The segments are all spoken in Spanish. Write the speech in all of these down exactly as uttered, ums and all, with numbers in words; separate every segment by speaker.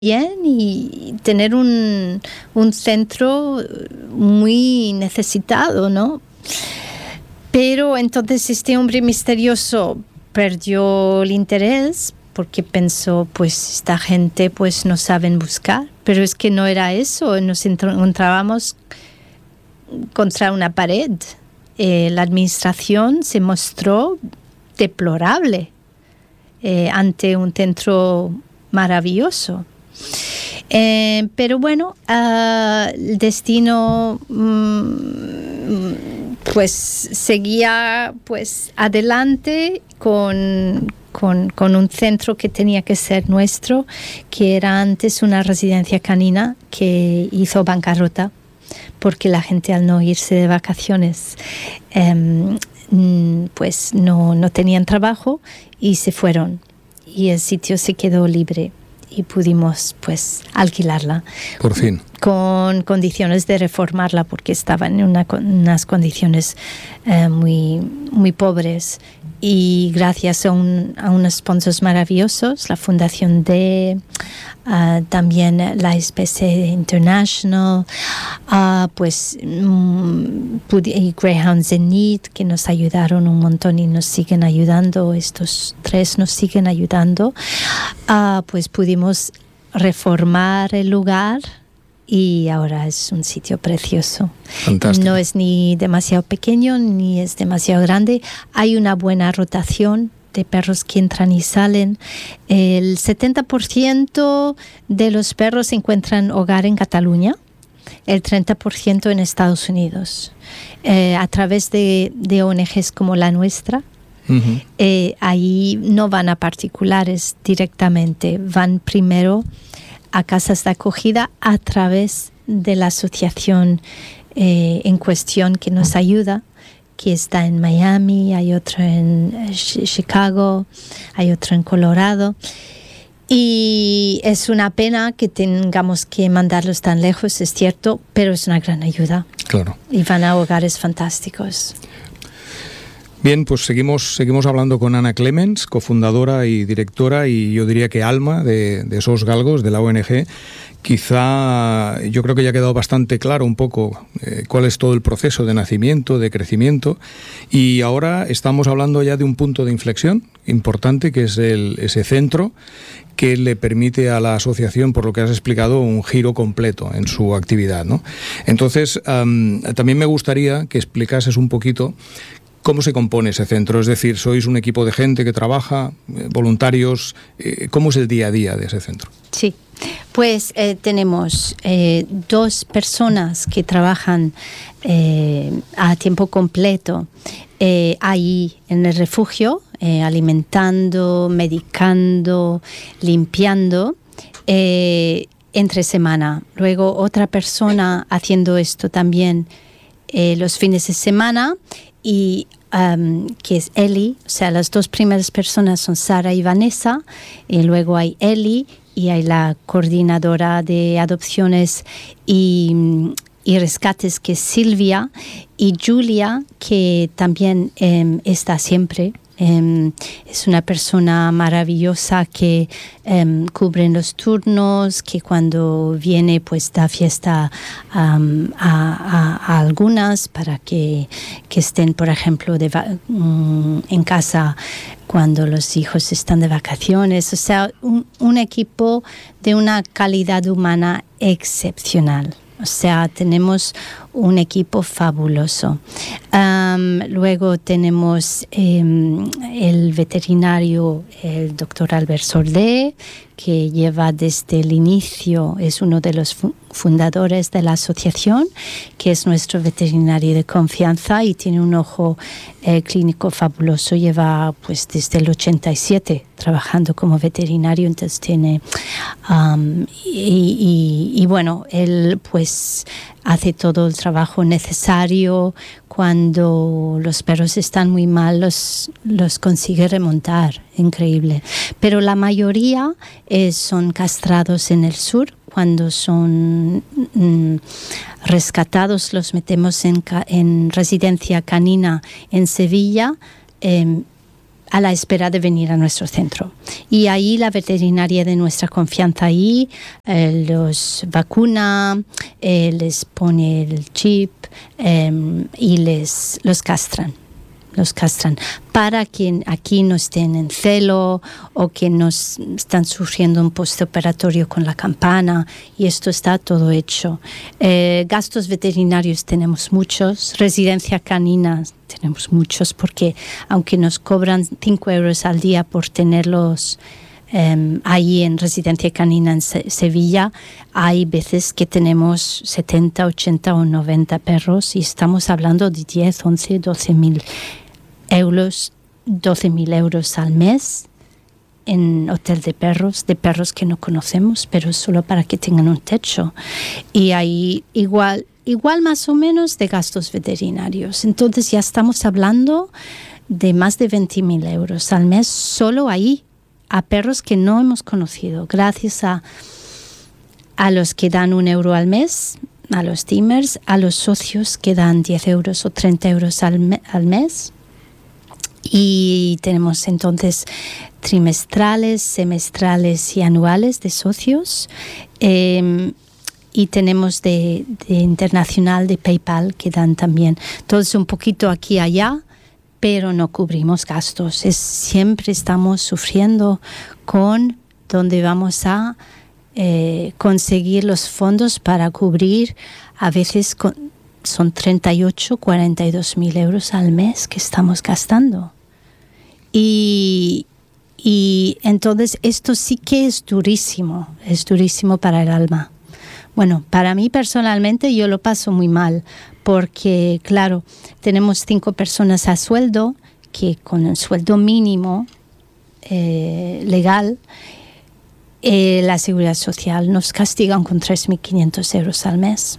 Speaker 1: bien y tener un, un centro muy necesitado, ¿no? Pero entonces este hombre misterioso perdió el interés porque pensó, pues esta gente pues no saben buscar, pero es que no era eso, nos encontrábamos contra una pared. Eh, la administración se mostró deplorable eh, ante un centro maravilloso. Eh, pero bueno, uh, el destino um, pues seguía pues adelante con, con, con un centro que tenía que ser nuestro, que era antes una residencia canina que hizo bancarrota porque la gente, al no irse de vacaciones, eh, pues no, no tenían trabajo y se fueron y el sitio se quedó libre y pudimos pues alquilarla.
Speaker 2: Por fin.
Speaker 1: Con condiciones de reformarla porque estaba en una, unas condiciones eh, muy, muy pobres. Y gracias a, un, a unos sponsors maravillosos, la Fundación D, uh, también la Especie International, uh, pues um, y Greyhounds in Need, que nos ayudaron un montón y nos siguen ayudando, estos tres nos siguen ayudando, uh, pues pudimos reformar el lugar. Y ahora es un sitio precioso.
Speaker 2: Fantástico.
Speaker 1: No es ni demasiado pequeño ni es demasiado grande. Hay una buena rotación de perros que entran y salen. El setenta por ciento de los perros encuentran hogar en Cataluña, el treinta por ciento en Estados Unidos. Eh, a través de, de O N Ges como la nuestra, uh-huh. eh, ahí no van a particulares directamente, van primero a casas de acogida a través de la asociación eh, en cuestión que nos ayuda, que está en Miami, hay otro en Chicago, hay otro en Colorado. Y es una pena que tengamos que mandarlos tan lejos, es cierto, pero es una gran ayuda.
Speaker 2: Claro.
Speaker 1: Y van a hogares fantásticos.
Speaker 2: Bien, pues seguimos, seguimos hablando con Ana Clemens, cofundadora y directora, y yo diría que alma de, de Sos Galgos, de la O N G. Quizá yo creo que ya ha quedado bastante claro un poco eh, cuál es todo el proceso de nacimiento, de crecimiento, y ahora estamos hablando ya de un punto de inflexión importante, que es el, ese centro que le permite a la asociación, por lo que has explicado, un giro completo en su actividad, ¿no? Entonces, um, también me gustaría que explicases un poquito ¿cómo se compone ese centro? Es decir, ¿sois un equipo de gente que trabaja, eh, voluntarios? Eh, ¿Cómo es el día a día de ese centro?
Speaker 1: Sí, pues eh, tenemos eh, dos personas que trabajan eh, a tiempo completo eh, ahí en el refugio, eh, alimentando, medicando, limpiando, eh, entre semana. Luego otra persona haciendo esto también eh, los fines de semana. Y um, que es Eli, o sea, las dos primeras personas son Sara y Vanessa, y luego hay Eli y hay la coordinadora de adopciones y, y rescates, que es Silvia, y Julia, que también um, está siempre. Um, es una persona maravillosa que um, cubre los turnos, que cuando viene pues da fiesta um, a, a, a algunas para que, que estén, por ejemplo, de va- um, en casa cuando los hijos están de vacaciones. O sea, un, un equipo de una calidad humana excepcional. O sea, tenemos un equipo fabuloso. Um, luego tenemos um, el veterinario, el doctor Albert Sordé, que lleva desde el inicio, es uno de los fu- fundadores de la asociación, que es nuestro veterinario de confianza y tiene un ojo eh, clínico fabuloso. Lleva pues desde el ochenta y siete trabajando como veterinario, entonces tiene um, y, y, y bueno, él pues hace todo el trabajo necesario. Cuando los perros están muy mal, los, los consigue remontar, increíble. Pero la mayoría eh, son castrados en el sur. Cuando son mm, rescatados, los metemos en, ca- en residencia canina en Sevilla. Eh, a la espera de venir a nuestro centro. Y ahí la veterinaria de nuestra confianza ahí eh, los vacuna, eh, les pone el chip eh, y les los castran. Los castran para que aquí no estén en celo o que no están sufriendo un postoperatorio con la campana, y esto está todo hecho. Eh, gastos veterinarios tenemos muchos, residencia canina tenemos muchos, porque aunque nos cobran cinco euros al día por tenerlos eh, ahí en residencia canina en Se- Sevilla, hay veces que tenemos setenta, ochenta o noventa perros y estamos hablando de diez, once, doce mil euros, doce mil euros al mes en hotel de perros, de perros que no conocemos, pero solo para que tengan un techo. Y ahí igual, igual más o menos de gastos veterinarios. Entonces ya estamos hablando de más de veinte mil euros al mes solo ahí, a perros que no hemos conocido, gracias a, a los que dan un euro al mes, a los teamers, a los socios que dan diez euros o treinta euros al, me- al mes. Y tenemos entonces trimestrales, semestrales y anuales de socios. Eh, y tenemos de, de internacional, de PayPal, que dan también. Entonces un poquito aquí y allá, pero no cubrimos gastos. Es, siempre estamos sufriendo con dónde vamos a eh, conseguir los fondos para cubrir, a veces con, son treinta y ocho, cuarenta y dos mil euros al mes que estamos gastando. Y, y entonces esto sí que es durísimo, es durísimo para el alma. Bueno, para mí personalmente yo lo paso muy mal, porque claro, tenemos cinco personas a sueldo, que con el sueldo mínimo eh, legal, eh, la Seguridad Social nos castigan con tres mil quinientos euros al mes.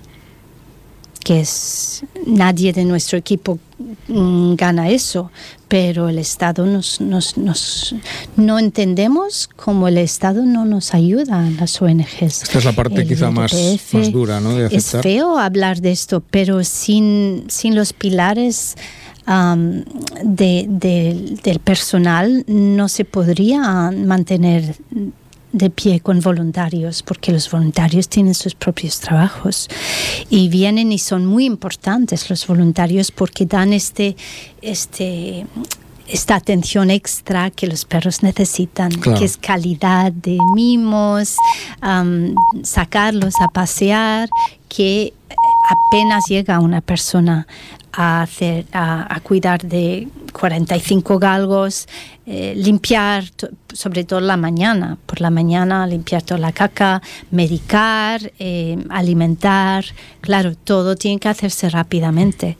Speaker 1: Que es, nadie de nuestro equipo mm, gana eso, pero el Estado nos, nos, nos no entendemos cómo el Estado no nos ayuda, las O N Ges.
Speaker 2: Esta es la parte
Speaker 1: el
Speaker 2: quizá más, más dura, ¿no?, de aceptar.
Speaker 1: Es feo hablar de esto, pero sin, sin los pilares um, de, de, del personal no se podría mantener de pie con voluntarios, porque los voluntarios tienen sus propios trabajos y vienen y son muy importantes los voluntarios porque dan este, este, esta atención extra que los perros necesitan, claro, que es calidad de mimos, um, sacarlos a pasear, que apenas llega una persona a hacer, a, a cuidar de cuarenta y cinco galgos, eh, limpiar, to, sobre todo la mañana, por la mañana limpiar toda la caca, medicar, eh, alimentar, claro, todo tiene que hacerse rápidamente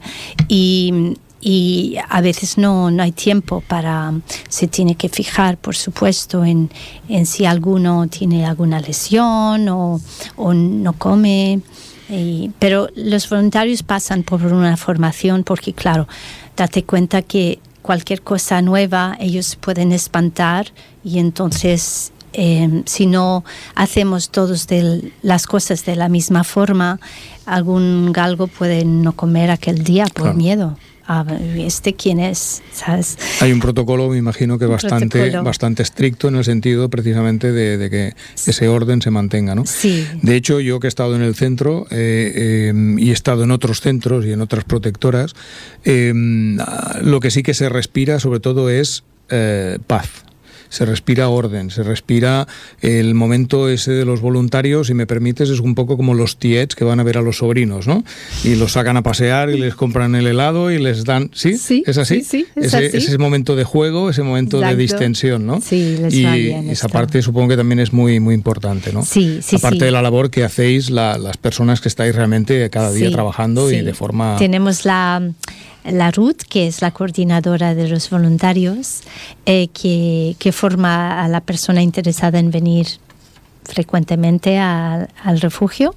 Speaker 1: y, y a veces no, no hay tiempo para, se tiene que fijar, por supuesto, en, en si alguno tiene alguna lesión o, o no come. Y, pero los voluntarios pasan por una formación porque, claro, date cuenta que cualquier cosa nueva ellos pueden espantar y entonces eh, si no hacemos todos de las cosas de la misma forma, algún galgo puede no comer aquel día por claro. miedo. A este quién es, ¿sabes?
Speaker 2: Hay un protocolo, me imagino que bastante, bastante estricto en el sentido precisamente de, de que ese orden se mantenga, ¿no?
Speaker 1: Sí.
Speaker 2: De hecho, yo que he estado en el centro eh, eh, y he estado en otros centros y en otras protectoras, eh, lo que sí que se respira sobre todo es eh, paz. Se respira orden, se respira el momento ese de los voluntarios, si me permites, es un poco como los tiets que van a ver a los sobrinos, ¿no? Y los sacan a pasear y les compran el helado y les dan... ¿Sí?
Speaker 1: Sí,
Speaker 2: ¿Es así?
Speaker 1: Sí, sí, es
Speaker 2: ese,
Speaker 1: así.
Speaker 2: Ese momento de juego, ese momento Exacto. de distensión, ¿no?
Speaker 1: Sí, les
Speaker 2: y
Speaker 1: va bien
Speaker 2: esa
Speaker 1: esto.
Speaker 2: parte supongo que también es muy, muy importante, ¿no?
Speaker 1: Sí, sí,
Speaker 2: Aparte
Speaker 1: sí.
Speaker 2: de la labor que hacéis la, las personas que estáis realmente cada día
Speaker 1: sí,
Speaker 2: trabajando
Speaker 1: sí.
Speaker 2: y de forma...
Speaker 1: Tenemos la... La Ruth, que es la coordinadora de los voluntarios, eh, que, que forma a la persona interesada en venir frecuentemente a, al refugio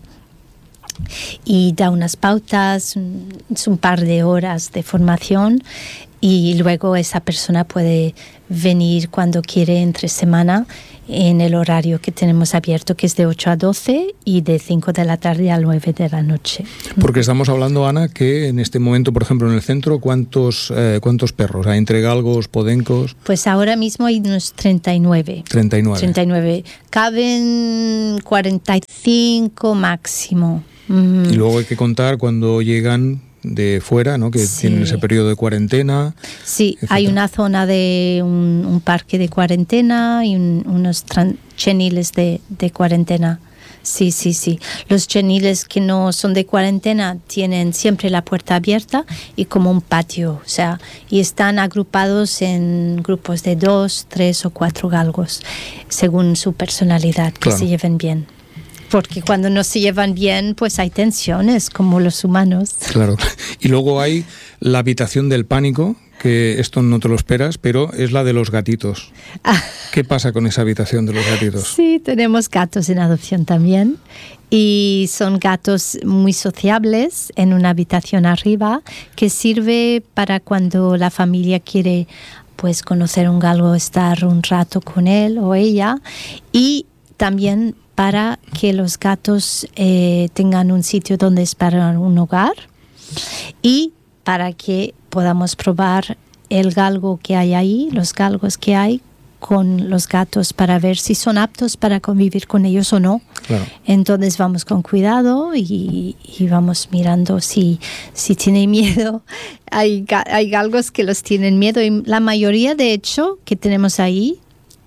Speaker 1: y da unas pautas, un, un par de horas de formación y luego esa persona puede venir cuando quiere entre semana en el horario que tenemos abierto, que es de ocho a doce y de cinco de la tarde a nueve de la noche.
Speaker 2: Porque estamos hablando, Ana, que en este momento, por ejemplo, en el centro, ¿cuántos, eh, cuántos perros hay entre galgos, podencos?
Speaker 1: Pues ahora mismo hay unos treinta y nueve.
Speaker 2: treinta y nueve.
Speaker 1: treinta y nueve. Caben cuarenta y cinco máximo. Mm.
Speaker 2: Y luego hay que contar cuando llegan de fuera, ¿no? Que sí. Tienen ese periodo de cuarentena.
Speaker 1: Sí, etcétera. Hay una zona de un, un parque de cuarentena y un, unos tran- cheniles de, de cuarentena. Sí, sí, sí. Los cheniles que no son de cuarentena tienen siempre la puerta abierta y como un patio, o sea, y están agrupados en grupos de dos, tres o cuatro galgos, según su personalidad, que claro. se lleven bien. Porque cuando no se llevan bien, pues hay tensiones, como los humanos. Claro.
Speaker 2: Y luego hay la habitación del pánico, que esto no te lo esperas, pero es la de los gatitos. Ah. ¿Qué pasa con esa habitación de los gatitos?
Speaker 1: Sí, tenemos gatos en adopción también. Y son gatos muy sociables en una habitación arriba, que sirve para cuando la familia quiere pues conocer un galgo, estar un rato con él o ella. Y también para que los gatos eh, tengan un sitio donde esperar un hogar y para que podamos probar el galgo que hay ahí, los galgos que hay con los gatos para ver si son aptos para convivir con ellos o no. Claro. Entonces vamos con cuidado y, y vamos mirando si, si tienen miedo. Hay, hay galgos que los tienen miedo y la mayoría, de hecho, que tenemos ahí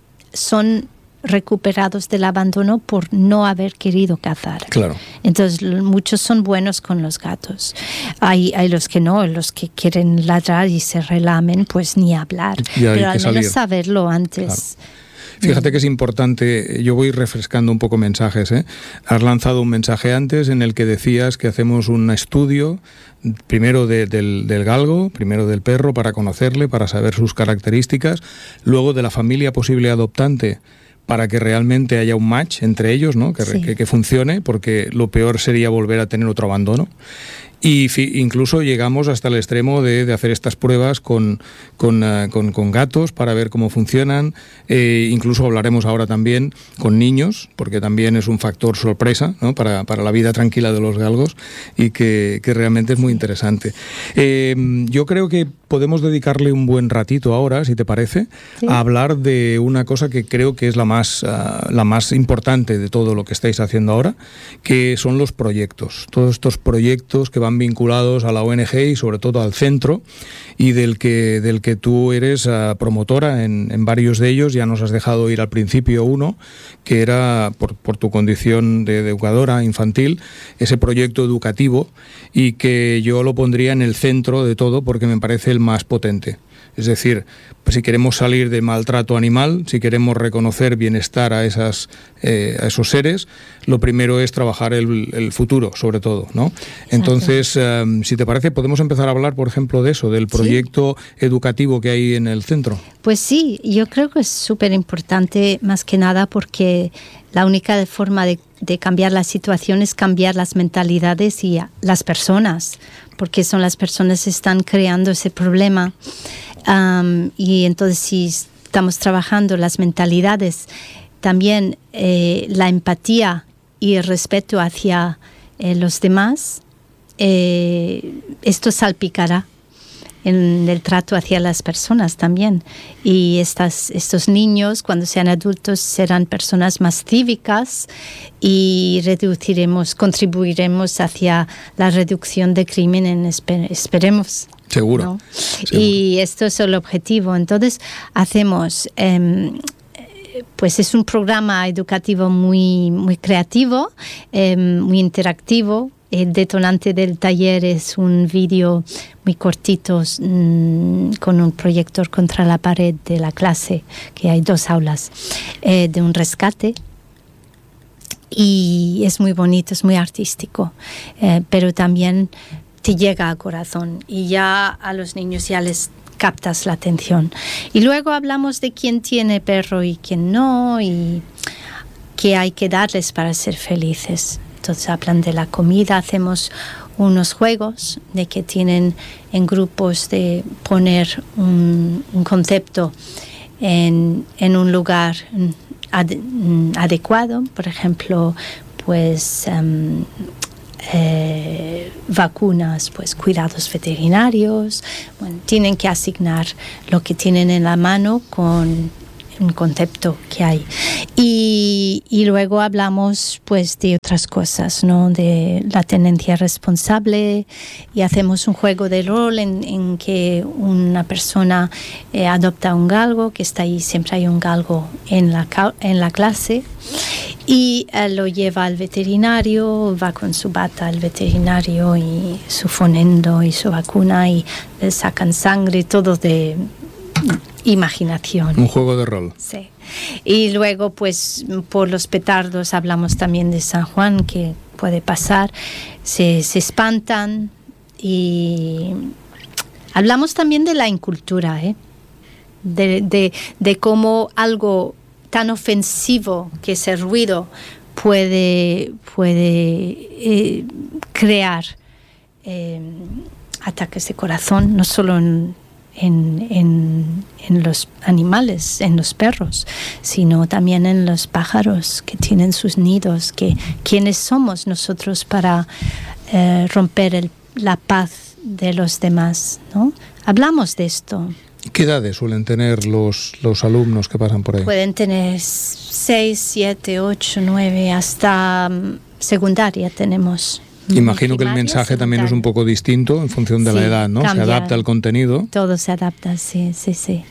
Speaker 1: son recuperados del abandono por no haber querido cazar.
Speaker 2: Claro.
Speaker 1: Entonces muchos son buenos con los gatos. Hay, hay los que no, los que quieren ladrar y se relamen, pues ni hablar. Pero al menos salir. Saberlo antes.
Speaker 2: Claro. Fíjate que es importante, yo voy refrescando un poco mensajes, ¿eh? Has lanzado un mensaje antes en el que decías que hacemos un estudio primero de, del, del galgo, primero del perro para conocerle, para saber sus características, luego de la familia posible adoptante, para que realmente haya un match entre ellos, ¿no? Que, sí. que, que funcione, porque lo peor sería volver a tener otro abandono. Y fi, incluso llegamos hasta el extremo de, de hacer estas pruebas con, con, uh, con, con gatos para ver cómo funcionan. Eh, incluso hablaremos ahora también con niños, porque también es un factor sorpresa, ¿no? para, para la vida tranquila de los galgos y que, que realmente es muy interesante. Eh, yo creo que podemos dedicarle un buen ratito ahora, si te parece, sí. a hablar de una cosa que creo que es la más, uh, la más importante de todo lo que estáis haciendo ahora, que son los proyectos. Todos estos proyectos que van vinculados a la O N G y sobre todo al centro, y del que, del que tú eres uh, promotora en, en varios de ellos. Ya nos has dejado ir al principio uno, que era por, por tu condición de, de educadora infantil, ese proyecto educativo, y que yo lo pondría en el centro de todo porque me parece el más potente. Es decir, pues si queremos salir de maltrato animal, si queremos reconocer bienestar a, esas, eh, a esos seres, lo primero es trabajar el, el futuro, sobre todo, ¿no? Exacto. Entonces, eh, si te parece, podemos empezar a hablar, por ejemplo, de eso, del proyecto ¿Sí? educativo que hay en el centro.
Speaker 1: Pues sí, yo creo que es súper importante, más que nada, porque la única forma de, de cambiar la situación es cambiar las mentalidades y las personas, porque son las personas que están creando ese problema. Um, y entonces si estamos trabajando las mentalidades, también eh, la empatía y el respeto hacia eh, los demás, eh, esto salpicará en el trato hacia las personas también. Y estas, estos niños, cuando sean adultos, serán personas más cívicas y reduciremos, contribuiremos hacia la reducción de crimen, en, esper, esperemos.
Speaker 2: Seguro,
Speaker 1: ¿no?
Speaker 2: Seguro.
Speaker 1: Y esto es el objetivo. Entonces, hacemos, eh, pues es un programa educativo muy, muy creativo, eh, muy interactivo. El detonante del taller es un vídeo muy cortito mmm, con un proyector contra la pared de la clase, que hay dos aulas, eh, de un rescate. Y es muy bonito, es muy artístico, eh, pero también te llega al corazón y ya a los niños ya les captas la atención. Y luego hablamos de quién tiene perro y quién no, y qué hay que darles para ser felices. Entonces hablan de la comida, hacemos unos juegos de que tienen en grupos de poner un, un concepto en, en un lugar ad, adecuado, por ejemplo, pues um, eh, vacunas, pues cuidados veterinarios. Bueno, tienen que asignar lo que tienen en la mano con un concepto que hay. Y, y luego hablamos pues de otras cosas, ¿no? De la tenencia responsable, y hacemos un juego de rol en, en que una persona eh, adopta un galgo, que está ahí, siempre hay un galgo en la, en la clase, y eh, lo lleva al veterinario, va con su bata al veterinario y su fonendo y su vacuna, y le sacan sangre, todo de imaginación.
Speaker 2: Un juego de rol.
Speaker 1: Sí. Y luego, pues, por los petardos hablamos también de San Juan, que puede pasar, se, se espantan, y hablamos también de la incultura, ¿eh? de, de, de cómo algo tan ofensivo que es el ruido puede, puede eh, crear eh, ataques de corazón, no solo en En, en, en los animales, en los perros, sino también en los pájaros que tienen sus nidos, que quiénes somos nosotros para eh, romper el, la paz de los demás, ¿no? Hablamos de esto.
Speaker 2: ¿Qué edades suelen tener los, los alumnos que pasan por ahí?
Speaker 1: Pueden tener seis, siete, ocho, nueve, hasta um, secundaria tenemos.
Speaker 2: Imagino que el mensaje también es un poco distinto en función de sí, la edad, ¿no? Cambia. Se adapta al contenido.
Speaker 1: Todo se adapta, sí, sí, sí.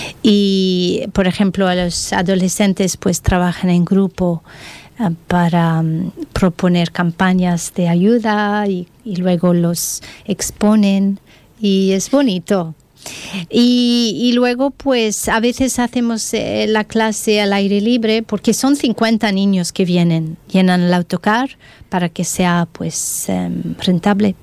Speaker 1: Y, por ejemplo, a los adolescentes pues trabajan en grupo uh, para um, proponer campañas de ayuda, y, y luego los exponen, y es bonito. Y, y luego pues a veces hacemos eh, la clase al aire libre, porque son cincuenta niños que vienen, llenan el autocar para que sea pues eh, rentable,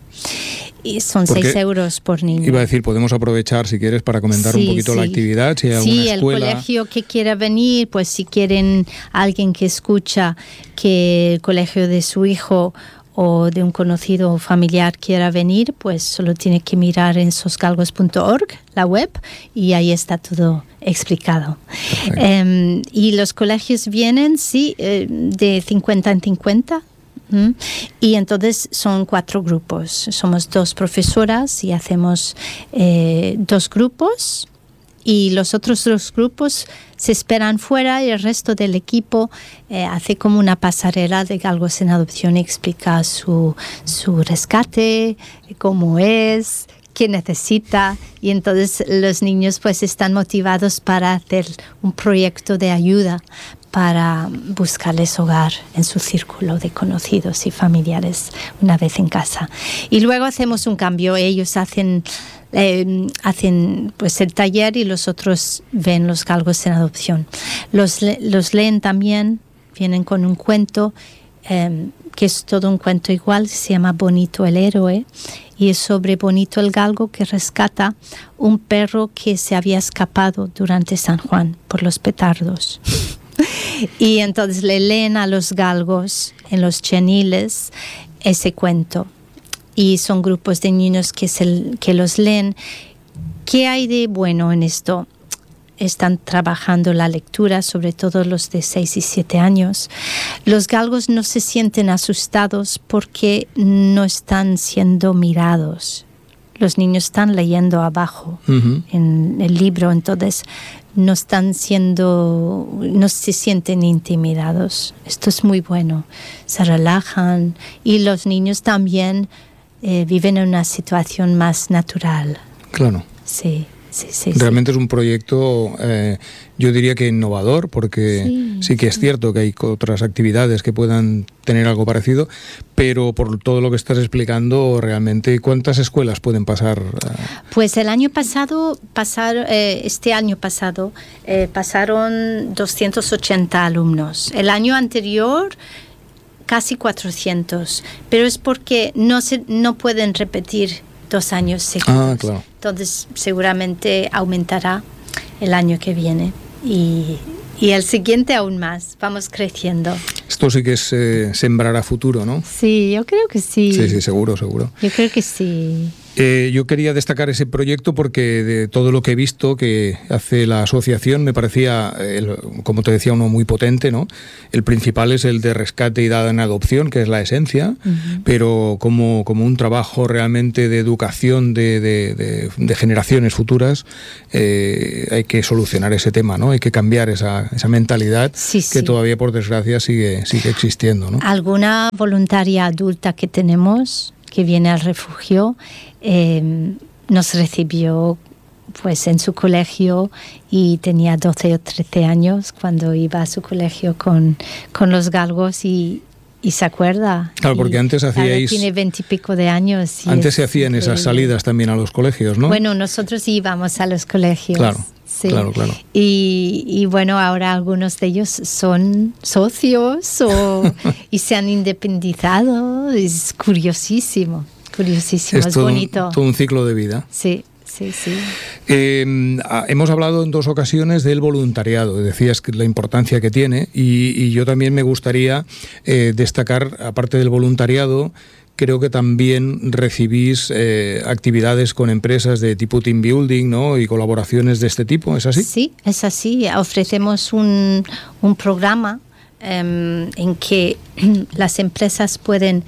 Speaker 1: y son porque seis euros por niño.
Speaker 2: Iba a decir, podemos aprovechar si quieres para comentar sí, un poquito sí. la actividad, si hay alguna
Speaker 1: sí,
Speaker 2: escuela.
Speaker 1: El colegio que quiera venir, pues si quieren alguien que escucha que el colegio de su hijo o de un conocido o familiar quiera venir, pues solo tiene que mirar en sosgalgos punto org, la web, y ahí está todo explicado. Um, y los colegios vienen, sí, eh, de cincuenta en cincuenta, ¿m? Y entonces son cuatro grupos. Somos dos profesoras y hacemos eh, dos grupos, y los otros dos grupos se esperan fuera, y el resto del equipo eh, hace como una pasarela de galgos en adopción y explica su, su rescate, cómo es, qué necesita, y entonces los niños pues están motivados para hacer un proyecto de ayuda para buscarles hogar en su círculo de conocidos y familiares una vez en casa. Y luego hacemos un cambio, ellos hacen Eh, hacen pues el taller y los otros ven los galgos en adopción. Los, los leen también, vienen con un cuento eh, que es todo un cuento igual, se llama Bonito el héroe, y es sobre Bonito el galgo, que rescata un perro que se había escapado durante San Juan por los petardos. Y entonces le leen a los galgos en los cheniles ese cuento. Y son grupos de niños que, se, que los leen. ¿Qué hay de bueno en esto? Están trabajando la lectura, sobre todo los de seis y siete años. Los galgos no se sienten asustados porque no están siendo mirados. Los niños están leyendo abajo uh-huh. en el libro, entonces no están siendo, no se sienten intimidados. Esto es muy bueno. Se relajan, y los niños también Eh, viven en una situación más natural.
Speaker 2: Claro.
Speaker 1: Sí, sí, sí.
Speaker 2: Realmente
Speaker 1: sí.
Speaker 2: Es un proyecto, eh, yo diría que innovador, porque sí, sí que sí. es cierto que hay otras actividades que puedan tener algo parecido, pero por todo lo que estás explicando, realmente, ¿cuántas escuelas pueden pasar?
Speaker 1: Pues el año pasado, pasar, eh, este año pasado, eh, pasaron doscientos ochenta alumnos. El año anterior casi cuatrocientos, pero es porque no se no pueden repetir dos años seguidos.
Speaker 2: Ah, claro.
Speaker 1: Entonces seguramente aumentará el año que viene, y, y el siguiente aún más. Vamos creciendo.
Speaker 2: Esto sí que es eh, sembrar a futuro, ¿no?
Speaker 1: Sí, yo creo que sí.
Speaker 2: Sí, sí, seguro, seguro.
Speaker 1: Yo creo que sí.
Speaker 2: Eh, yo quería destacar ese proyecto porque de todo lo que he visto que hace la asociación me parecía, el, como te decía, uno muy potente, ¿no? El principal es el de rescate y dada en adopción, que es la esencia, uh-huh. pero como, como un trabajo realmente de educación de, de, de, de generaciones futuras, eh, hay que solucionar ese tema, ¿no? Hay que cambiar esa, esa mentalidad sí, que sí. todavía, por desgracia, sigue, sigue existiendo, ¿no?
Speaker 1: ¿Alguna voluntaria adulta que tenemos que viene al refugio eh, nos recibió pues en su colegio y tenía doce o trece años cuando iba a su colegio con, con los galgos y, y se acuerda?
Speaker 2: Claro, porque
Speaker 1: y
Speaker 2: antes hacíais...
Speaker 1: tiene veintipico de años.
Speaker 2: Antes se hacían increíble. Esas salidas también a los colegios, ¿no?
Speaker 1: Bueno, nosotros íbamos a los colegios.
Speaker 2: Claro.
Speaker 1: Sí.
Speaker 2: Claro, claro.
Speaker 1: Y, y bueno, ahora algunos de ellos son socios o, y se han independizado. Es curiosísimo, curiosísimo, es, es
Speaker 2: todo
Speaker 1: bonito.
Speaker 2: Un, todo un ciclo de vida.
Speaker 1: Sí. Sí, sí.
Speaker 2: Eh, hemos hablado en dos ocasiones del voluntariado, decías que la importancia que tiene y, y yo también me gustaría eh, destacar, aparte del voluntariado, creo que también recibís eh, actividades con empresas de tipo team building, ¿no? Y colaboraciones de este tipo, ¿es así?
Speaker 1: Sí, es así. Ofrecemos un, un programa Um, en que las empresas pueden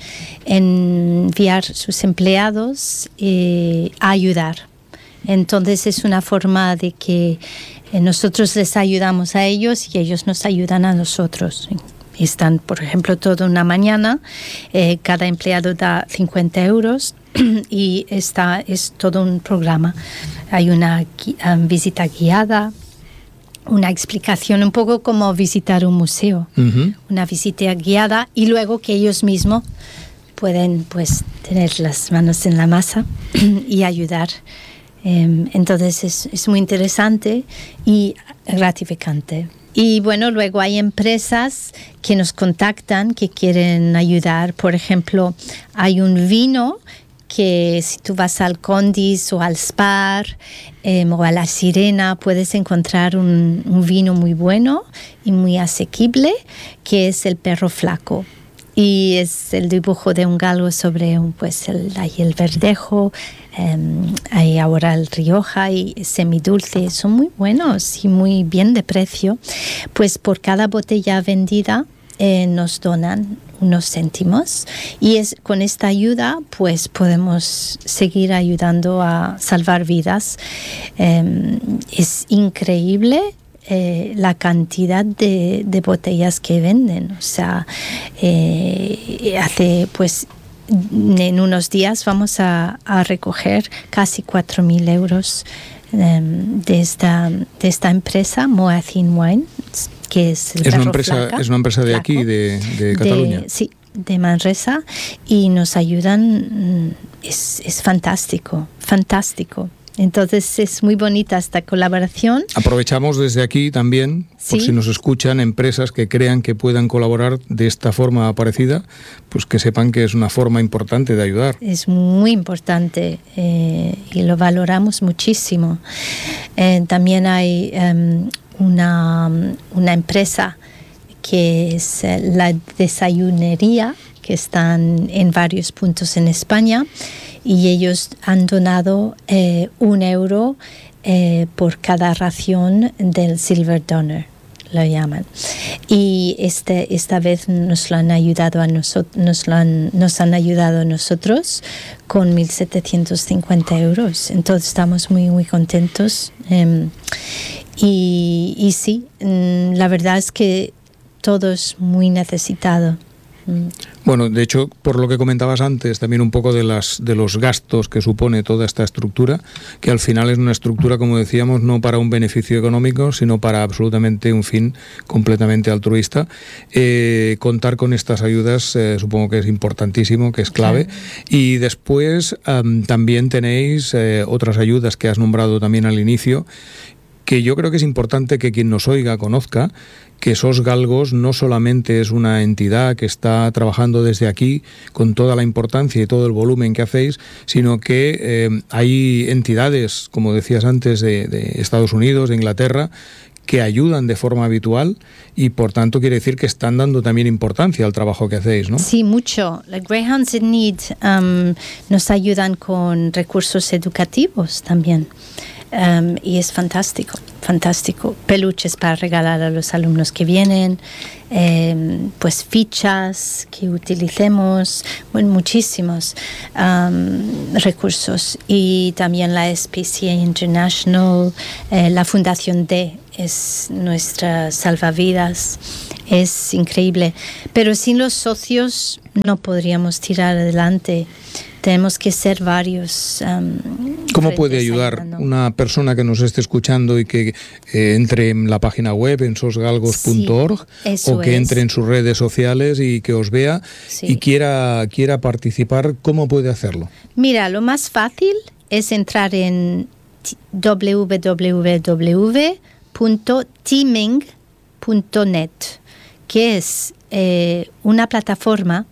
Speaker 1: enviar sus empleados eh, a ayudar. Entonces es una forma de que eh, nosotros les ayudamos a ellos y ellos nos ayudan a nosotros. Están, por ejemplo, toda una mañana, eh, cada empleado da cincuenta euros y esta es todo un programa. Hay una um, visita guiada, una explicación, un poco como visitar un museo, uh-huh. una visita guiada y luego que ellos mismos pueden pues tener las manos en la masa y ayudar. Um, entonces es, es muy interesante y gratificante. Y bueno, luego hay empresas que nos contactan que quieren ayudar. Por ejemplo, hay un vino que si tú vas al Condis o al Spar eh, o a la Sirena puedes encontrar un, un vino muy bueno y muy asequible que es el Perro Flaco. Y es el dibujo de un galgo sobre un, pues el, hay el verdejo, eh, hay ahora el Rioja y semidulce, son muy buenos y muy bien de precio. Pues por cada botella vendida eh, nos donan unos céntimos y es con esta ayuda pues podemos seguir ayudando a salvar vidas. Eh, es increíble Eh, la cantidad de, de botellas que venden, o sea, eh, hace pues en unos días vamos a, a recoger casi cuatro mil euros eh, de esta de esta empresa Moazin Wine, que es el
Speaker 2: es una empresa flaca, es una empresa de flaco, aquí de, de Cataluña.
Speaker 1: De, sí, de Manresa y nos ayudan, es, es fantástico, fantástico. Entonces es muy bonita esta colaboración.
Speaker 2: Aprovechamos desde aquí también, ¿sí? Por si nos escuchan empresas que crean que puedan colaborar de esta forma parecida, pues que sepan que es una forma importante de ayudar.
Speaker 1: Es muy importante eh, y lo valoramos muchísimo. Eh, también hay um, una, una empresa que es la Desayunería, que están en varios puntos en España y ellos han donado eh, un euro eh, por cada ración del Silver Donor, lo llaman. Y este, esta vez nos lo han ayudado a nosotros, nos, lo han, nos han ayudado a nosotros con mil setecientos cincuenta euros. Entonces estamos muy, muy contentos. Eh, y, y sí, la verdad es que todo es muy necesitado.
Speaker 2: Bueno, de hecho, por lo que comentabas antes, también un poco de las de los gastos que supone toda esta estructura, que al final es una estructura, como decíamos, no para un beneficio económico, sino para absolutamente un fin completamente altruista. Eh, contar con estas ayudas eh, supongo que es importantísimo, que es clave. Claro. Y después um, también tenéis eh, otras ayudas que has nombrado también al inicio, que yo creo que es importante que quien nos oiga conozca que SOS Galgos no solamente es una entidad que está trabajando desde aquí con toda la importancia y todo el volumen que hacéis, sino que eh, hay entidades, como decías antes, de, de Estados Unidos, de Inglaterra, que ayudan de forma habitual y por tanto quiere decir que están dando también importancia al trabajo que hacéis, ¿no?
Speaker 1: Sí, mucho. Los Greyhounds in Need um, nos ayudan con recursos educativos también. Um, y es fantástico, fantástico. Peluches para regalar a los alumnos que vienen, eh, pues fichas que utilicemos, bueno, muchísimos um, recursos. Y también la S P C A International, eh, la Fundación D es nuestra salvavidas, es increíble. Pero sin los socios no podríamos tirar adelante. Tenemos que ser varios. Um,
Speaker 2: ¿Cómo puede ayudar ayudando. una persona que nos esté escuchando y que eh, entre en la página web en sosgalgos punto org sí, o que es. entre en sus redes sociales y que os vea sí. y quiera, quiera participar? ¿Cómo puede hacerlo?
Speaker 1: Mira, lo más fácil es entrar en doble u doble u doble u punto teaming punto net, que es eh, una plataforma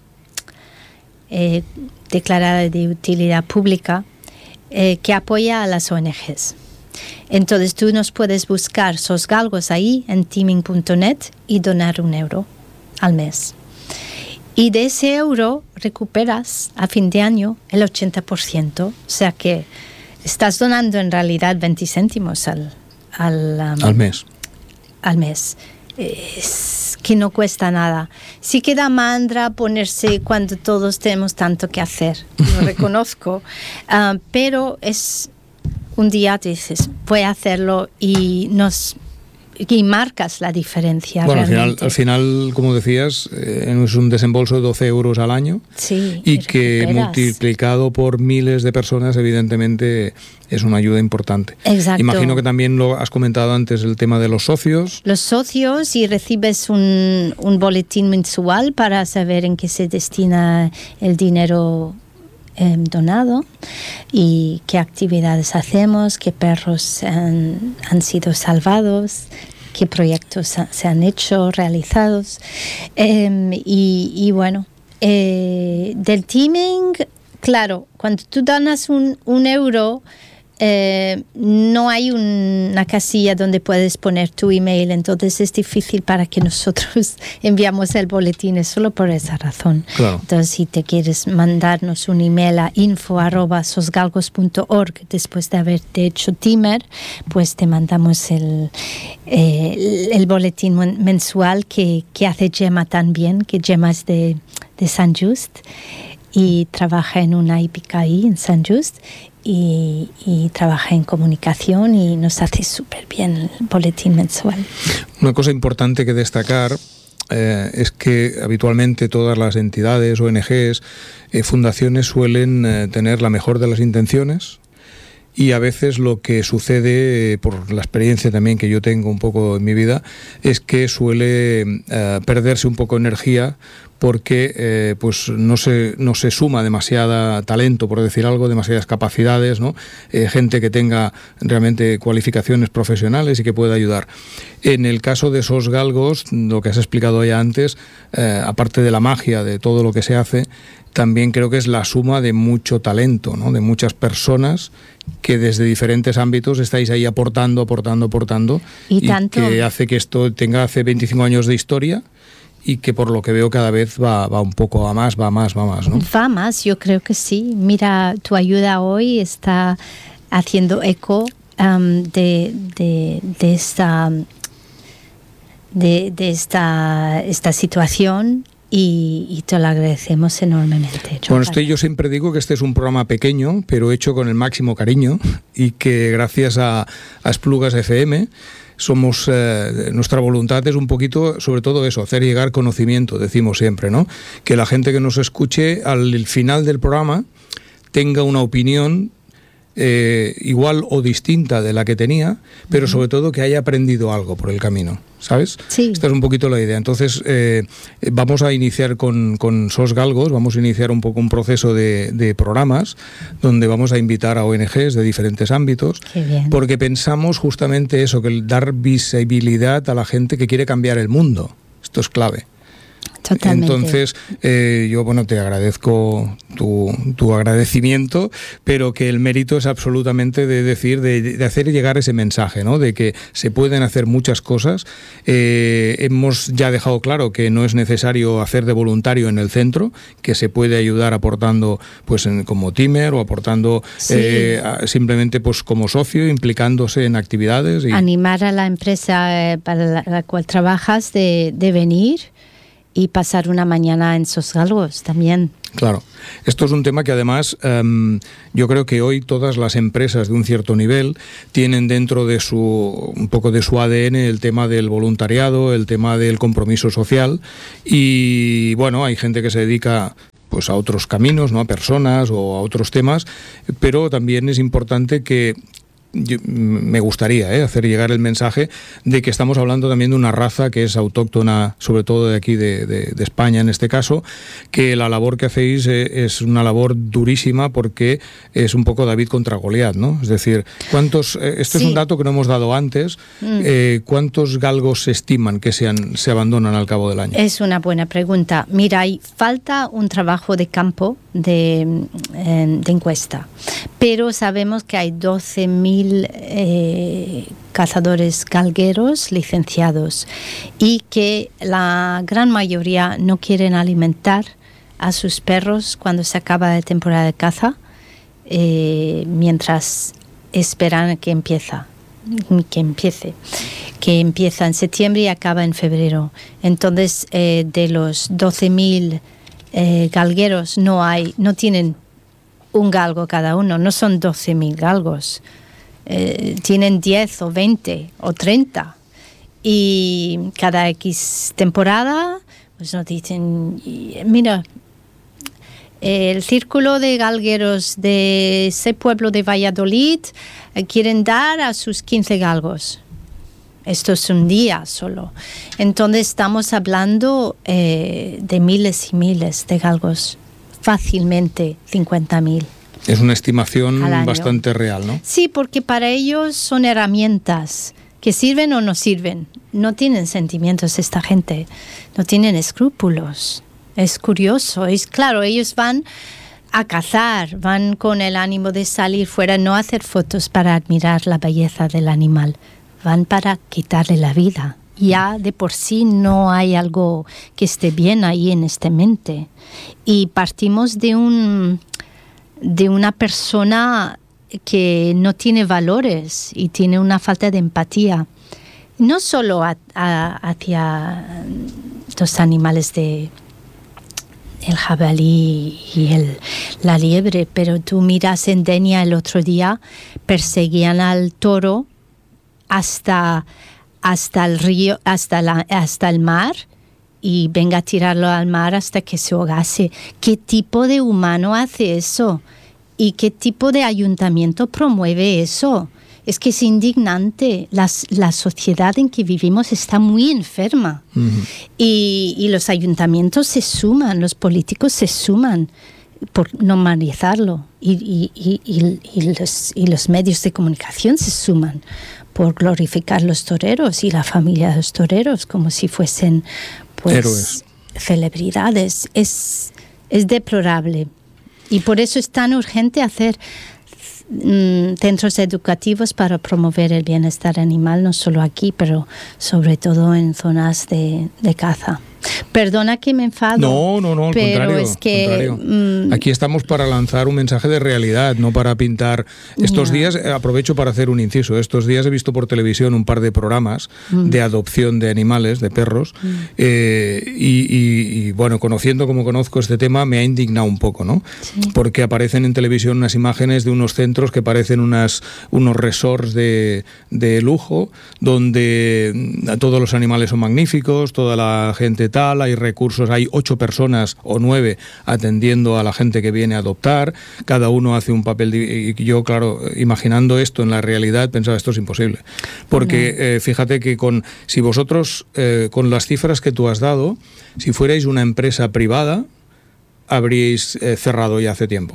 Speaker 1: eh, declarada de utilidad pública eh, que apoya a las O N Ges. Entonces tú nos puedes buscar Sos Galgos ahí en teaming punto net y donar un euro al mes. Y de ese euro recuperas a fin de año el ochenta por ciento. O sea que estás donando en realidad veinte céntimos al, al, um,
Speaker 2: al mes.
Speaker 1: Al mes. Es que no cuesta nada. Sí que da mandra ponerse cuando todos tenemos tanto que hacer, lo reconozco, uh, pero es un día te dices, voy a hacerlo y nos y marcas la diferencia.
Speaker 2: Bueno, al final,
Speaker 1: realmente.
Speaker 2: al final, como decías, eh, es un desembolso de doce euros al año
Speaker 1: sí,
Speaker 2: y que recuperas. Multiplicado por miles de personas, evidentemente es una ayuda importante.
Speaker 1: Exacto.
Speaker 2: Imagino que también lo has comentado antes, el tema de los socios.
Speaker 1: Los socios, y recibes un, un boletín mensual para saber en qué se destina el dinero eh, donado y qué actividades hacemos, qué perros han, han sido salvados, qué proyectos ha, se han hecho, realizados. Eh, y, y bueno, eh, del teaming, claro, cuando tú donas un, un euro, Eh, no hay un, una casilla donde puedes poner tu email, entonces es difícil para que nosotros enviamos el boletín, es solo por esa razón.
Speaker 2: Claro.
Speaker 1: Entonces, si te quieres mandarnos un email a info arroba sosgalgos punto org después de haberte hecho Teamer, pues te mandamos el, eh, el, el boletín mensual que, que hace Gemma también, que Gemma es de, de San Just y trabaja en una hípica ahí en San Just. Y, y trabaja en comunicación y nos hace súper bien el boletín mensual.
Speaker 2: Una cosa importante que destacar eh, es que habitualmente todas las entidades, O N Ges, eh, fundaciones suelen eh, tener la mejor de las intenciones y a veces lo que sucede, eh, por la experiencia también que yo tengo un poco en mi vida, es que suele eh, perderse un poco energía porque eh, pues no se, no se suma demasiada talento, por decir algo, demasiadas capacidades, ¿no? Eh, gente que tenga realmente cualificaciones profesionales y que pueda ayudar. En el caso de Sos Galgos, lo que has explicado ya antes, eh, aparte de la magia de todo lo que se hace, también creo que es la suma de mucho talento, ¿no? De muchas personas que desde diferentes ámbitos estáis ahí aportando, aportando, aportando,
Speaker 1: y,
Speaker 2: y
Speaker 1: tanto...
Speaker 2: que hace que esto tenga hace veinticinco años de historia y que por lo que veo cada vez va, va un poco a más, va a más, va a más, ¿no?
Speaker 1: Va más, yo creo que sí. Mira, tu ayuda hoy está haciendo eco um, de, de, de esta de, de esta, esta situación. Y, y te lo agradecemos enormemente.
Speaker 2: Bueno, este, yo siempre digo que este es un programa pequeño, pero hecho con el máximo cariño y que gracias a, a Esplugas F M somos, eh, nuestra voluntad es un poquito, sobre todo eso, hacer llegar conocimiento, decimos siempre, ¿no? Que la gente que nos escuche al final del programa tenga una opinión eh, igual o distinta de la que tenía, pero sobre todo que haya aprendido algo por el camino. ¿Sabes?
Speaker 1: Sí.
Speaker 2: Esta es un poquito la idea. Entonces, eh, vamos a iniciar con, con Sos Galgos, vamos a iniciar un poco un proceso de, de programas donde vamos a invitar a O N Ges de diferentes ámbitos,
Speaker 1: Qué bien.
Speaker 2: Porque pensamos justamente eso, que el dar visibilidad a la gente que quiere cambiar el mundo. Esto es clave.
Speaker 1: Totalmente.
Speaker 2: Entonces, eh, yo, bueno, te agradezco tu, tu agradecimiento, pero que el mérito es absolutamente de decir, de, de hacer llegar ese mensaje, ¿no? De que se pueden hacer muchas cosas. Eh, hemos ya dejado claro que no es necesario hacer de voluntario en el centro, que se puede ayudar aportando, pues, en, como Timer o aportando sí. eh, a, simplemente, pues, como socio, implicándose en actividades. Y...
Speaker 1: animar a la empresa eh, para la, la cual trabajas de, de venir y pasar una mañana en Sos Galgos también.
Speaker 2: Claro, esto es un tema que además um, yo creo que hoy todas las empresas de un cierto nivel tienen dentro de su, un poco de su A D N el tema del voluntariado, el tema del compromiso social, y bueno, hay gente que se dedica pues a otros caminos, ¿no? A personas o a otros temas, pero también es importante que Yo, me gustaría ¿eh? hacer llegar el mensaje de que estamos hablando también de una raza que es autóctona, sobre todo de aquí de, de, de España en este caso, que la labor que hacéis eh, es una labor durísima porque es un poco David contra Goliat, ¿no? Es decir, ¿cuántos? Eh, esto sí. es un dato que no hemos dado antes. Mm. Eh, ¿Cuántos galgos se estiman que sean, se abandonan al cabo del año?
Speaker 1: Es una buena pregunta. Mira, hay falta un trabajo de campo de, eh, de encuesta, pero sabemos que hay doce mil Eh, cazadores galgueros licenciados y que la gran mayoría no quieren alimentar a sus perros cuando se acaba la temporada de caza, eh, mientras esperan que empieza, que empiece, que empieza en septiembre y acaba en febrero. Entonces, eh, de los doce mil eh, galgueros no hay, no tienen un galgo cada uno, no son doce mil galgos. Eh, tienen diez o veinte o treinta y cada X temporada pues nos dicen, mira, el círculo de galgueros de ese pueblo de Valladolid eh, quieren dar a sus quince galgos. Esto es un día solo. Entonces estamos hablando eh, de miles y miles de galgos, fácilmente cincuenta mil.
Speaker 2: Es una estimación bastante real, ¿no?
Speaker 1: Sí, porque para ellos son herramientas que sirven o no sirven. No tienen sentimientos esta gente, no tienen escrúpulos. Es curioso, es claro, ellos van a cazar, van con el ánimo de salir fuera, no hacer fotos para admirar la belleza del animal, van para quitarle la vida. Ya de por sí no hay algo que esté bien ahí en esta mente. Y partimos de un... de una persona que no tiene valores y tiene una falta de empatía, no solo a, a, hacia los animales de el jabalí y el, la liebre, pero tú miras en Denia el otro día, perseguían al toro hasta, hasta el río, hasta, la, hasta el mar, y venga a tirarlo al mar hasta que se ahogase. ¿Qué tipo de humano hace eso? ¿Y qué tipo de ayuntamiento promueve eso? Es que es indignante. Las, la sociedad en que vivimos está muy enferma. Uh-huh. y, y los ayuntamientos se suman, los políticos se suman por normalizarlo. Y, y, y, y, y, los, y los medios de comunicación se suman por glorificar los toreros y la familia de los toreros como si fuesen pues héroes, celebridades. Es, es deplorable y por eso es tan urgente hacer mm, centros educativos para promover el bienestar animal, no solo aquí, pero sobre todo en zonas de, de caza. Perdona que me enfado.
Speaker 2: No, no, no, al
Speaker 1: pero
Speaker 2: contrario.
Speaker 1: Es que,
Speaker 2: contrario. Mmm, Aquí estamos para lanzar un mensaje de realidad, no para pintar. Estos yeah. días, eh, aprovecho para hacer un inciso, estos días he visto por televisión un par de programas mm. de adopción de animales, de perros, mm. eh, y, y, y bueno, conociendo como conozco este tema, me ha indignado un poco, ¿no? Sí. Porque aparecen en televisión unas imágenes de unos centros que parecen unas, unos resorts de, de lujo, donde todos los animales son magníficos, toda la gente tal, hay recursos, hay ocho personas o nueve atendiendo a la gente que viene a adoptar, cada uno hace un papel, de, y yo, claro, imaginando esto en la realidad, pensaba, esto es imposible. Porque no. eh, fíjate que con si vosotros, eh, con las cifras que tú has dado, si fuerais una empresa privada, habríais eh, cerrado ya hace tiempo.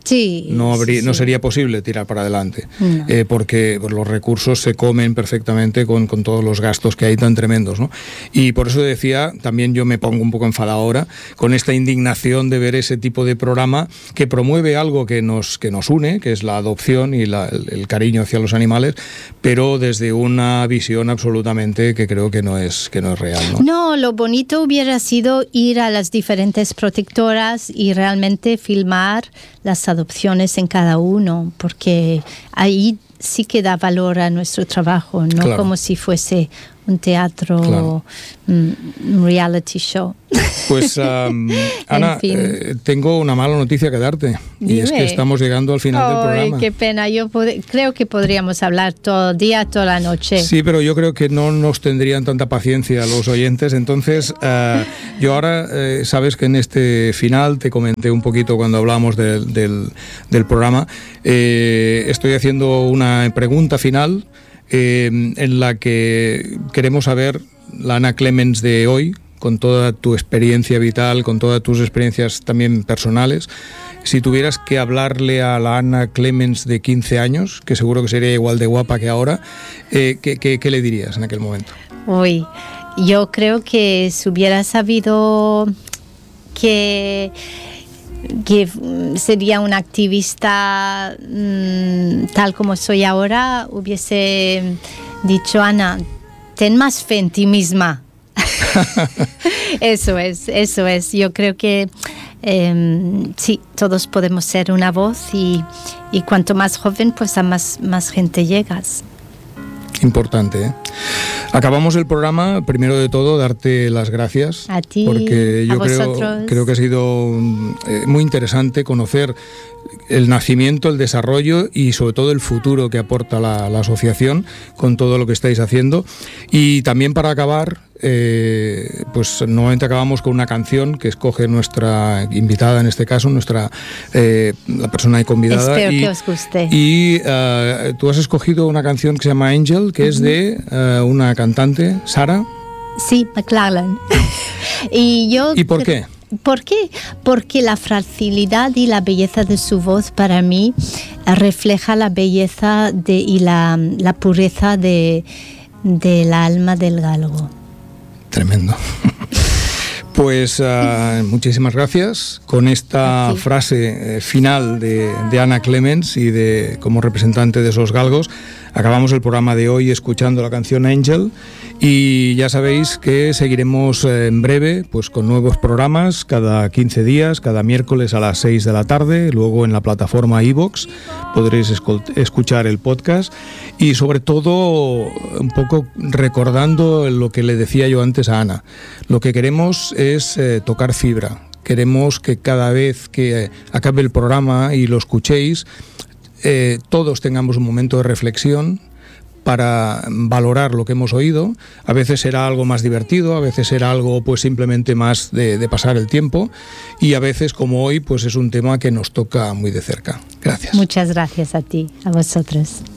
Speaker 1: Sí,
Speaker 2: no, habría,
Speaker 1: sí, sí.
Speaker 2: no sería posible tirar para adelante,
Speaker 1: no.
Speaker 2: eh, porque pues, los recursos se comen perfectamente con, con todos los gastos que hay tan tremendos, ¿no? Y por eso decía, también yo me pongo un poco enfadado ahora con esta indignación de ver ese tipo de programa que promueve algo que nos, que nos une, que es la adopción y la, el, el cariño hacia los animales, pero desde una visión absolutamente que creo que no es, que no es real, ¿no?
Speaker 1: No, lo bonito hubiera sido ir a las diferentes protectoras y realmente filmar las adopciones en cada uno, porque ahí sí que da valor a nuestro trabajo, no
Speaker 2: claro.
Speaker 1: como si fuese un teatro,
Speaker 2: claro.
Speaker 1: un reality show.
Speaker 2: Pues um, Ana,
Speaker 1: fin.
Speaker 2: eh, tengo una mala noticia que darte.
Speaker 1: Dime.
Speaker 2: Y es que estamos llegando al final
Speaker 1: Ay,
Speaker 2: del programa.
Speaker 1: Qué pena, yo pod- creo que podríamos hablar todo el día, toda la noche.
Speaker 2: Sí, pero yo creo que no nos tendrían tanta paciencia los oyentes. Entonces, uh, yo ahora, eh, sabes que en este final, te comenté un poquito cuando hablamos del, del, del programa, eh, estoy haciendo una pregunta final eh, en la que queremos saber la Ana Clemens de hoy, con toda tu experiencia vital, con todas tus experiencias también personales. Si tuvieras que hablarle a la Ana Clemens de quince años, que seguro que sería igual de guapa que ahora, eh, ¿qué, qué, ¿qué le dirías en aquel momento?
Speaker 1: Uy, yo creo que si hubiera sabido que, que sería una activista mmm, tal como soy ahora, hubiese dicho, Ana, ten más fe en ti misma. Eso es, eso es. Yo creo que eh, sí, todos podemos ser una voz y, y cuanto más joven, pues a más, más gente llegas.
Speaker 2: Importante, ¿eh? Acabamos el programa, primero de todo, darte las gracias.
Speaker 1: A ti,
Speaker 2: porque yo
Speaker 1: a
Speaker 2: creo,
Speaker 1: vosotros.
Speaker 2: creo que ha sido eh, muy interesante conocer el nacimiento, el desarrollo y sobre todo el futuro que aporta la, la asociación con todo lo que estáis haciendo. Y también para acabar, eh, pues normalmente acabamos con una canción que escoge nuestra invitada, en este caso, nuestra eh, la persona ahí convidada.
Speaker 1: Espero
Speaker 2: y,
Speaker 1: que os guste.
Speaker 2: Y uh, tú has escogido una canción que se llama Angel, que uh-huh. es de uh, una cantante, Sarah.
Speaker 1: Sí, McLachlan. y yo
Speaker 2: ¿Y por qué?
Speaker 1: ¿Por qué? Porque la fragilidad y la belleza de su voz para mí refleja la belleza de, y la, la pureza de, del alma del galgo.
Speaker 2: Tremendo. Pues uh, muchísimas gracias. Con esta frase eh, final de, de Ana Clemens y de como representante de esos galgos, acabamos el programa de hoy escuchando la canción Angel. Y ya sabéis que seguiremos en breve pues con nuevos programas cada quince días, cada miércoles a las seis de la tarde, luego en la plataforma iVoox podréis escuchar el podcast y sobre todo un poco recordando lo que le decía yo antes a Ana. Lo que queremos es eh, tocar fibra. Queremos que cada vez que acabe el programa y lo escuchéis, eh, todos tengamos un momento de reflexión para valorar lo que hemos oído. A veces será algo más divertido, a veces será algo pues simplemente más de, de pasar el tiempo y a veces como hoy pues es un tema que nos toca muy de cerca. Gracias.
Speaker 1: Muchas gracias a ti, a vosotros.